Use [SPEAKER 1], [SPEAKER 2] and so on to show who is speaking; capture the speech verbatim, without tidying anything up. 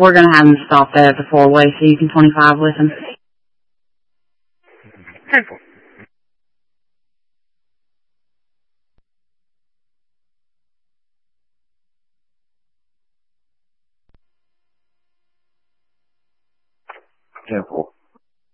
[SPEAKER 1] We're going to have him stop there at the four-way so you can twenty-five with him.
[SPEAKER 2] ten four.
[SPEAKER 3] ten four.